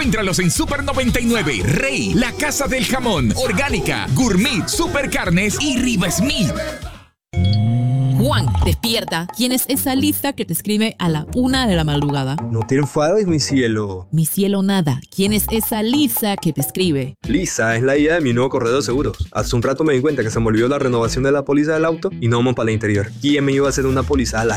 Encuéntralos en Super 99, Rey, La Casa del Jamón, Orgánica, Gourmet, Super Carnes y Riva Smith. Juan, despierta. ¿Quién es esa Lisa que te escribe a la 1 de la madrugada? No te enfades, mi cielo. Mi cielo nada. ¿Quién es esa Lisa que te escribe? Lisa es la idea de mi nuevo corredor de seguros. Hace un rato me di cuenta que se me olvidó la renovación de la póliza del auto y no vamos para el interior. ¿Quién me iba a hacer una póliza a las